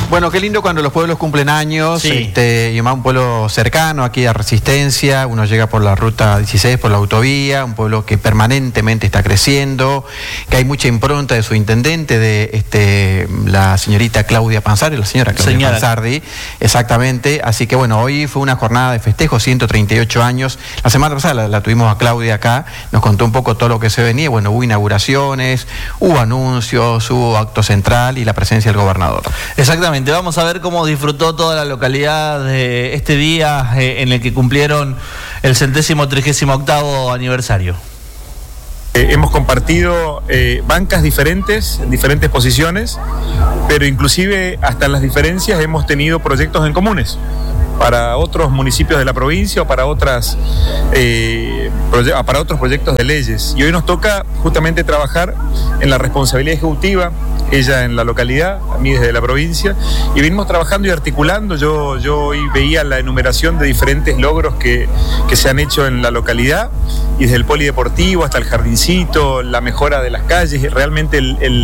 Bueno, qué lindo cuando los pueblos cumplen años, Sí. Y más un pueblo cercano aquí a Resistencia, uno llega por la ruta 16, por la autovía, un pueblo que permanentemente está creciendo, que hay mucha impronta de su intendente, de la señorita Claudia Panzardi, la señora Claudia Panzardi, exactamente, así que bueno, hoy fue una jornada de festejo, 138 años, la semana pasada la tuvimos a Claudia acá, nos contó un poco todo lo que se venía, bueno, hubo inauguraciones, hubo anuncios, hubo acto central y la presencia del gobernador. Exactamente, vamos a ver cómo disfrutó toda la localidad de este día en el que cumplieron el 138º aniversario. Hemos compartido bancas diferentes, en diferentes posiciones, pero inclusive hasta en las diferencias hemos tenido proyectos en comunes para otros municipios de la provincia o para otros proyectos de leyes. Y hoy nos toca justamente trabajar en la responsabilidad ejecutiva, ella en la localidad, a mí desde la provincia, y venimos trabajando y articulando. Yo hoy veía la enumeración de diferentes logros que se han hecho en la localidad, y desde el polideportivo hasta el jardincito, la mejora de las calles, realmente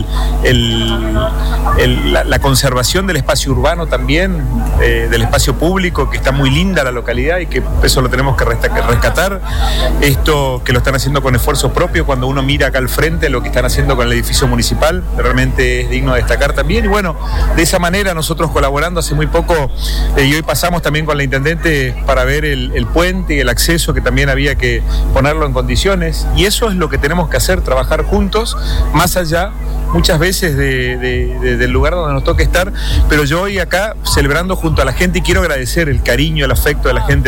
la conservación del espacio urbano también, del espacio público, que está muy linda la localidad y que eso lo tenemos que rescatar. Esto que lo están haciendo con esfuerzo propio, cuando uno mira acá al frente lo que están haciendo con el edificio municipal, realmente es digno de destacar también. Y bueno, de esa manera nosotros colaborando hace muy poco, y hoy pasamos también con la intendente para ver el puente y el acceso, que también había que ponerlo en condiciones, y eso es lo que tenemos que hacer, trabajar juntos, más allá muchas veces del lugar donde nos toca estar. Pero yo hoy acá celebrando junto a la gente, y quiero agradecer el cariño, el afecto de la gente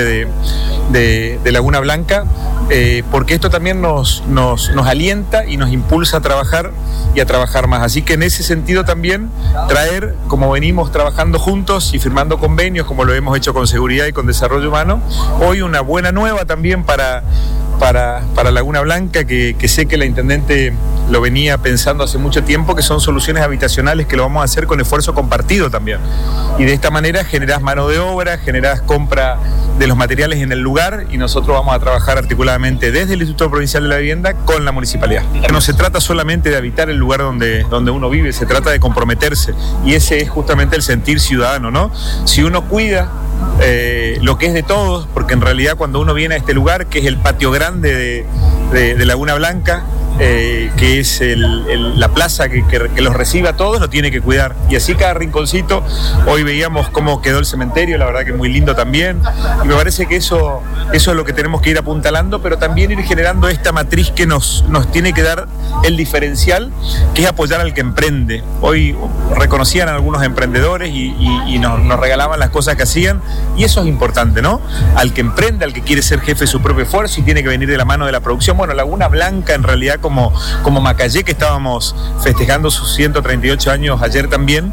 de Laguna Blanca, porque esto también nos alienta y nos impulsa a trabajar y a trabajar más. Así que en ese sentido también traer, como venimos trabajando juntos y firmando convenios, como lo hemos hecho con seguridad y con desarrollo humano, hoy una buena nueva también para Laguna Blanca, que sé que la intendente lo venía pensando hace mucho tiempo, que son soluciones habitacionales que lo vamos a hacer con esfuerzo compartido también. Y de esta manera generás mano de obra, generás compra de los materiales en el lugar, y nosotros vamos a trabajar articuladamente desde el Instituto Provincial de la Vivienda con la municipalidad. No se trata solamente de habitar el lugar donde uno vive, se trata de comprometerse, y ese es justamente el sentir ciudadano, ¿no? Si uno cuida lo que es de todos, porque en realidad cuando uno viene a este lugar, que es el patio grande de Laguna Blanca, que es la plaza que los recibe a todos, lo tiene que cuidar. Y así cada rinconcito. Hoy veíamos cómo quedó el cementerio, la verdad que muy lindo también, y me parece que eso es lo que tenemos que ir apuntalando, pero también ir generando esta matriz que nos tiene que dar el diferencial, que es apoyar al que emprende. Hoy reconocían a algunos emprendedores y nos regalaban las cosas que hacían, y eso es importante, ¿no? Al que emprende, al que quiere ser jefe de su propio esfuerzo y tiene que venir de la mano de la producción. Bueno, Laguna Blanca en realidad, como Macayé, que estábamos festejando sus 138 años ayer también,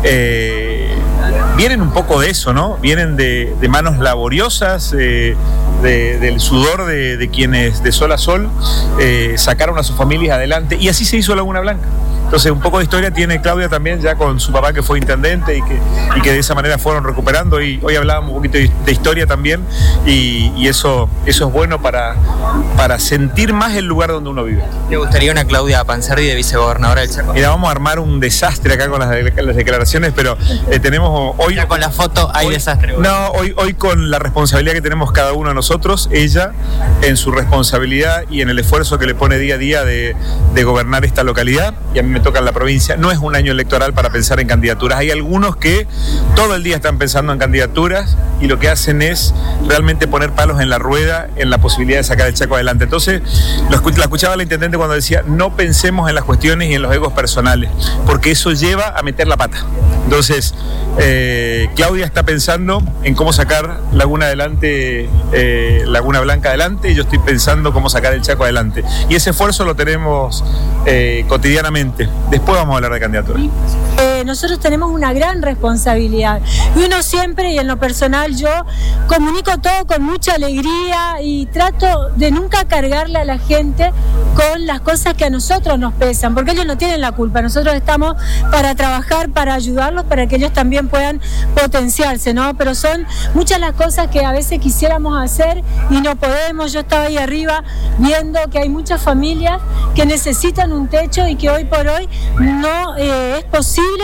vienen un poco de eso, ¿no? Vienen de manos laboriosas, del sudor de quienes de sol a sol sacaron a sus familias adelante, y así se hizo Laguna Blanca. Entonces un poco de historia tiene Claudia también, ya con su papá que fue intendente, y que de esa manera fueron recuperando, y hoy hablábamos un poquito de historia también, y eso es bueno para sentir más el lugar donde uno vive. ¿Te gustaría una Claudia Panzardi de vicegobernadora del Chaco? Mira, vamos a armar un desastre acá con las declaraciones, pero tenemos hoy... Ya con la foto hay desastre. No, hoy con la responsabilidad que tenemos cada uno de nosotros, ella en su responsabilidad y en el esfuerzo que le pone día a día de gobernar esta localidad, y a mí me toca en la provincia. No es un año electoral para pensar en candidaturas. Hay algunos que todo el día están pensando en candidaturas, y lo que hacen es realmente poner palos en la rueda en la posibilidad de sacar el Chaco adelante. Entonces, la escuchaba la intendente cuando decía: no pensemos en las cuestiones y en los egos personales, porque eso lleva a meter la pata. Entonces, Claudia está pensando en cómo sacar Laguna adelante, Laguna Blanca adelante, y yo estoy pensando cómo sacar el Chaco adelante. Y ese esfuerzo lo tenemos cotidianamente. Después vamos a hablar de candidaturas. Nosotros tenemos una gran responsabilidad, y uno siempre, y en lo personal yo comunico todo con mucha alegría, y trato de nunca cargarle a la gente con las cosas que a nosotros nos pesan, porque ellos no tienen la culpa. Nosotros estamos para trabajar, para ayudarlos, para que ellos también puedan potenciarse, ¿no? Pero son muchas las cosas que a veces quisiéramos hacer y no podemos. Yo estaba ahí arriba viendo que hay muchas familias que necesitan un techo, y que hoy por hoy no es posible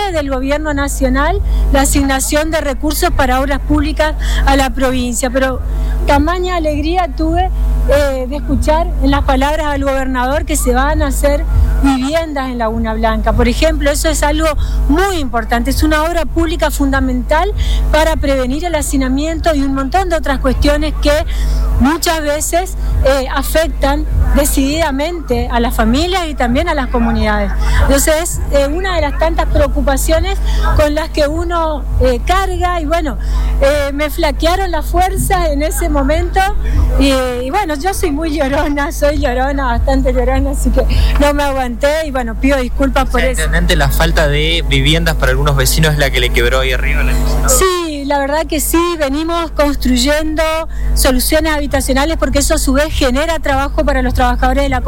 del gobierno nacional la asignación de recursos para obras públicas a la provincia, pero tamaña alegría tuve de escuchar en las palabras al gobernador que se van a hacer viviendas en Laguna Blanca. Por ejemplo, eso es algo muy importante, es una obra pública fundamental para prevenir el hacinamiento y un montón de otras cuestiones que muchas veces afectan decididamente a las familias y también a las comunidades. Entonces es una de las tantas preocupaciones con las que uno carga y bueno, me flaquearon las fuerzas en ese momento y bueno, yo soy muy llorona, bastante llorona, así que no me aguanté y bueno, pido disculpas por eso. Intendente, la falta de viviendas para algunos vecinos es la que le quebró ahí arriba la cosa, ¿no? Sí, la verdad que sí, venimos construyendo soluciones habitacionales porque eso a su vez genera trabajo para los trabajadores de la comunidad.